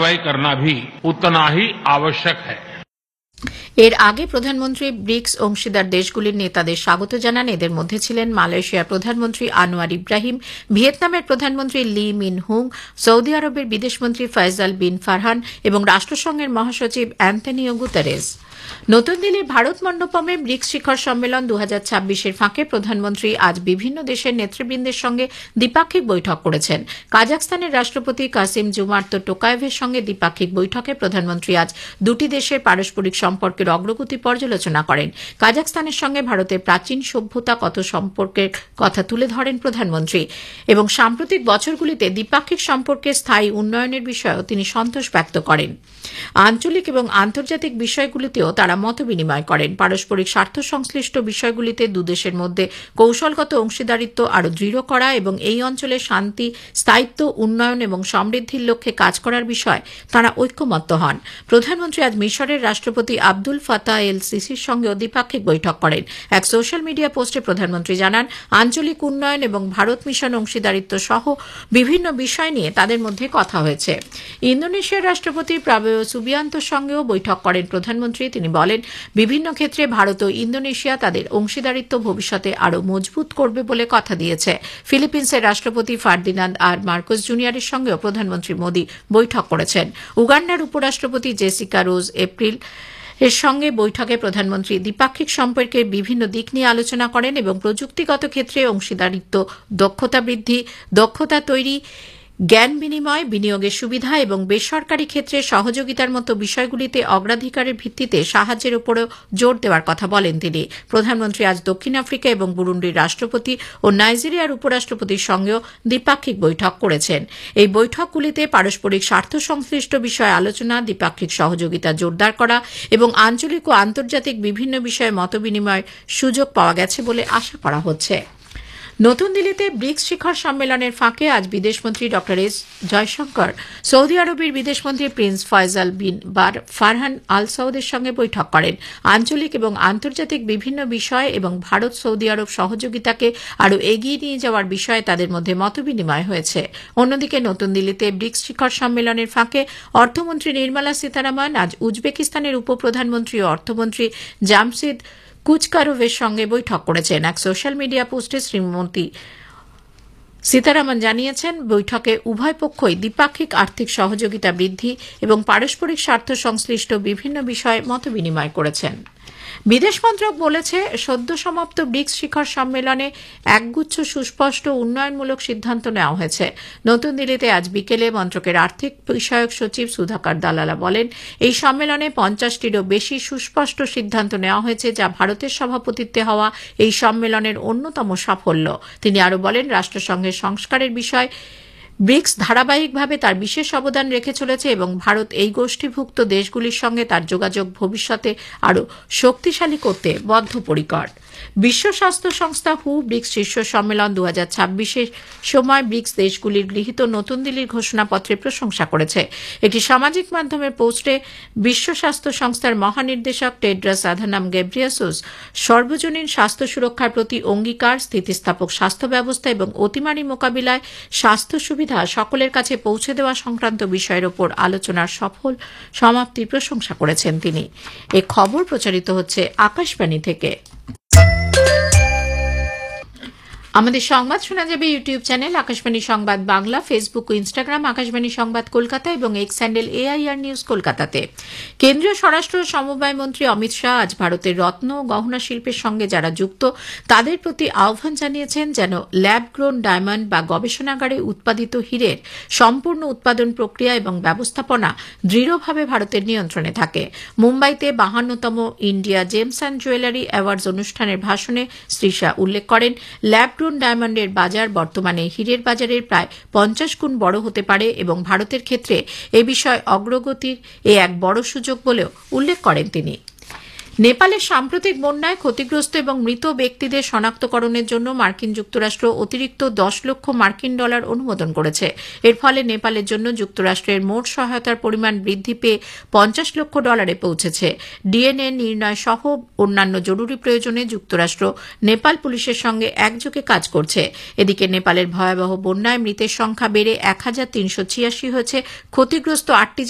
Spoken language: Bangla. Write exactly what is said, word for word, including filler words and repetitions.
कार्रवाई करना भी उतना ही आवश्यक है। এর আগে প্রধানমন্ত্রী ব্রিক্স অংশীদার দেশগুলির নেতাদের স্বাগত জানান। এদের মধ্যে ছিলেন মালয়েশিয়ার প্রধানমন্ত্রী আনোয়ার ইব্রাহিম, ভিয়েতনামের প্রধানমন্ত্রী লি মিন হুং, সৌদি আরবের বিদেশমন্ত্রী ফয়সাল বিন ফারহান এবং রাষ্ট্রসংঘের মহাসচিব অ্যান্তনিও গুতেরেস। নতুন দিল্লির ভারত মণ্ডপমে ব্রিক্স শিখর সম্মেলন দু হাজার ছাব্বিশের ফাঁকে প্রধানমন্ত্রী আজ বিভিন্ন দেশের নেতৃবৃন্দের সঙ্গে দ্বিপাক্ষিক বৈঠক করেছেন। কাজাখস্তানের রাষ্ট্রপতি কাসিম জুমার্তো টোকায়েভের সঙ্গে দ্বিপাক্ষিক বৈঠকে প্রধানমন্ত্রী আজ দুটি দেশের পারস্পরিক সম্পর্কের অগ্রগতি পর্যালোচনা করেন। কাজাখস্তানের সঙ্গে ভারতের প্রাচীন সভ্যতাগত সম্পর্কের কথা তুলে ধরেন প্রধানমন্ত্রী এবং সাম্প্রতিক বছরগুলিতে দ্বিপাক্ষিক সম্পর্কের স্থায়ী উন্নয়নের বিষয়েও তিনি সন্তোষ ব্যক্ত করেন। আঞ্চলিক এবং আন্তর্জাতিক বিষয়গুলিতেও তারা মতবিনিময় করেন। পারস্পরিক স্বার্থ সংশ্লিষ্ট বিষয়গুলিতে দুদেশের মধ্যে কৌশলগত অংশীদারিত্ব আরও দৃঢ় করা এবং এই অঞ্চলে শান্তি, স্থায়িত্ব, উন্নয়ন এবং সমৃদ্ধির লক্ষ্যে কাজ করার বিষয়ে তারা ঐকমত্য হন। প্রধানমন্ত্রী আজ মিশরের রাষ্ট্রপতি আব্দুল ফাতাহ এল সিসির সঙ্গেও দ্বিপাক্ষিক বৈঠক করেন। এক সোশ্যাল মিডিয়া পোস্টে প্রধানমন্ত্রী জানান, আঞ্চলিক উন্নয়ন এবং ভারত মিশন অংশীদারিত্ব সহ বিভিন্ন বিষয় নিয়ে তাদের মধ্যে কথা হয়েছে। ইন্দোনেশিয়ার রাষ্ট্রপতি প্রাবো সুবিয়ান্তোর সঙ্গেও বৈঠক করেন প্রধানমন্ত্রী। তিনি বলেন, বিভিন্ন ক্ষেত্রে ভারত ও ইন্দোনেশিয়া তাদের অংশীদারিত্ব ভবিষ্যতে আরও মজবুত করবে বলে কথা দিয়েছে। ফিলিপিন্সের রাষ্ট্রপতি ফার্দিনান্দ আর মার্কোস জুনিয়রের সঙ্গেও প্রধানমন্ত্রী মোদী বৈঠক করেছেন। উগান্ডার উপরাষ্ট্রপতি জেসিকা রোজ এপ্রিল এর সঙ্গে বৈঠকে প্রধানমন্ত্রী দ্বিপাক্ষিক সম্পর্কের বিভিন্ন দিক নিয়ে আলোচনা করেন এবং প্রযুক্তিগত ক্ষেত্রে অংশীদারিত্ব, দক্ষতা বৃদ্ধি, দক্ষতা তৈরি, জ্ঞান বিনিময়, বিনিয়োগের সুবিধা এবং বেসরকারি ক্ষেত্রে সহযোগিতার মতো বিষয়গুলিতে অগ্রাধিকারের ভিত্তিতে সাহায্যের উপরও জোর দেওয়ার কথা বলেন তিনি। প্রধানমন্ত্রী আজ দক্ষিণ আফ্রিকা এবং বুরুন্ডির রাষ্ট্রপতি ও নাইজেরিয়ার উপরাষ্ট্রপতির সঙ্গেও দ্বিপাক্ষিক বৈঠক করেছেন। এই বৈঠকগুলিতে পারস্পরিক স্বার্থ সংশ্লিষ্ট বিষয়ে আলোচনা, দ্বিপাক্ষিক সহযোগিতা জোরদার করা এবং আঞ্চলিক ও আন্তর্জাতিক বিভিন্ন বিষয়ে মতবিনিময়ের সুযোগ পাওয়া গেছে বলে আশা করা হচ্ছে। নতুন দিল্লিতে ব্রিক্স শিখর সম্মেলনের ফাঁকে আজ বিদেশমন্ত্রী ড এস জয়শঙ্কর সৌদি আরবের বিদেশমন্ত্রী প্রিন্স ফয়সাল বিন বার ফারহান আল সৌদের সঙ্গে বৈঠক করেন। আঞ্চলিক এবং আন্তর্জাতিক বিভিন্ন বিষয় এবং ভারত সৌদি আরব সহযোগিতাকে আরও এগিয়ে নিয়ে যাওয়ার বিষয়ে তাদের মধ্যে মতবিনিময় হয়েছে। অন্যদিকে নতুন দিল্লিতে ব্রিক্স শিখর সম্মেলনের ফাঁকে অর্থমন্ত্রী নির্মলা সীতারামন আজ উজবেকিস্তানের উপপ্রধানমন্ত্রী ও অর্থমন্ত্রী জামশিদ কুচকারোভের সঙ্গে বৈঠক করেছেন। এক সোশ্যাল মিডিয়া পোস্টে শ্রীমতী সীতারামন জানিয়েছেন, বৈঠকে উভয় পক্ষই দ্বিপাক্ষিক আর্থিক সহযোগিতা বৃদ্ধি এবং পারস্পরিক স্বার্থ সংশ্লিষ্ট বিভিন্ন বিষয়ে মতবিনিময় করেছেন। বিদেশ মন্ত্রক বলেছে, সদ্য সমাপ্ত ব্রিক্স শিখর সম্মেলনে একগুচ্ছ সুস্পষ্ট উন্নয়নমূলক সিদ্ধান্ত নেওয়া হয়েছে। নতুন দিল্লিতে আজ বিকেলে মন্ত্রকের আর্থিক বিষয়ক সচিব সুধাকর দালালা বলেন, এই সম্মেলনে পঞ্চাশটিরও বেশি সুস্পষ্ট সিদ্ধান্ত নেওয়া হয়েছে, যা ভারতের সভাপতিত্বে হওয়া এই সম্মেলনের অন্যতম সাফল্য। তিনি আরও বলেন, রাষ্ট্রসংঘের সংস্কারের বিষয় ব্রিক্স ধারাবাহিকভাবে তার বিশেষ অবদান রেখে চলেছে এবং ভারত এই গোষ্ঠীভুক্ত দেশগুলির সঙ্গে তার যোগাযোগ ভবিষ্যতে আরও শক্তিশালী করতে বদ্ধপরিকর। বিশ্ব স্বাস্থ্য সংস্থা হু ব্রিক্স শীর্ষ সম্মেলন দু হাজার ছাব্বিশের সময় ব্রিক্স দেশগুলির গৃহীত নতুন দিল্লির ঘোষণাপত্রে প্রশংসা করেছে। একটি সামাজিক মাধ্যমের পোস্টে বিশ্ব স্বাস্থ্য সংস্থার মহানির্দেশক টেড্রাস আধানাম গেব্রিয়াসুস সর্বজনীন স্বাস্থ্য সুরক্ষার প্রতি অঙ্গীকার, স্থিতিস্থাপক স্বাস্থ্য ব্যবস্থা এবং অতিমারি মোকাবিলায় স্বাস্থ্য সুবিধা সকলের কাছে পৌঁছে দেওয়া সংক্রান্ত বিষয়ের ওপর আলোচনার সফল সমাপ্তির প্রশংসা করেছেন তিনি। এ খবর প্রচারিত হচ্ছে আকাশবাণী থেকে। আমাদের সংবাদ শোনা যাবে ইউটিউব চ্যানেল আকাশবাণী সংবাদ বাংলা, ফেসবুক ও ইনস্টাগ্রাম আকাশবাণী সংবাদ কলকাতা এবং এক্স হ্যান্ডেল এআইআর নিউজ কলকাতাতে। কেন্দ্রীয় স্বরাষ্ট্র ও সমবায় মন্ত্রী অমিত শাহ আজ ভারতের রত্ন ও গহনা শিল্পের সঙ্গে যারা যুক্ত তাদের প্রতি আহ্বান জানিয়েছেন, যেন ল্যাব গ্রোন ডায়মন্ড বা গবেষণাগারে উৎপাদিত হীরের সম্পূর্ণ উৎপাদন প্রক্রিয়া এবং ব্যবস্থাপনা দৃঢ়ভাবে ভারতের নিয়ন্ত্রণে থাকে। মুম্বাইতে বাহান্নতম India James and jewellery awards অনুষ্ঠানের ভাষণে শ্রী শাহ উল্লেখ করেন, ল্যাব গ্রোন ডায়মন্ডের বাজার বর্তমানে হীরের বাজারের প্রায় পঞ্চাশ গুণ বড় হতে পারে এবং ভারতের ক্ষেত্রে এ বিষয়ে অগ্রগতির এ এক বড় সুযোগ বলেও উল্লেখ করেন তিনি। নেপালের সাম্প্রতিক বন্যায় ক্ষতিগ্রস্ত এবং মৃত ব্যক্তিদের শনাক্তকরণের জন্য মার্কিন যুক্তরাষ্ট্র অতিরিক্ত দশ লক্ষ মার্কিন ডলার অনুমোদন করেছে। এর ফলে নেপালের জন্য যুক্তরাষ্ট্রের মোট সহায়তার পরিমাণ বৃদ্ধি পেয়ে পঞ্চাশ লক্ষ ডলারে পৌঁছেছে। ডিএনএ নির্ণয় সহ অন্যান্য জরুরি প্রয়োজনে যুক্তরাষ্ট্র নেপাল পুলিশের সঙ্গে একযোগে কাজ করছে। এদিকে নেপালের ভয়াবহ বন্যায় মৃতের সংখ্যা বেড়ে এক হাজার তিনশো ছিয়াশি হয়েছে। ক্ষতিগ্রস্ত আটটি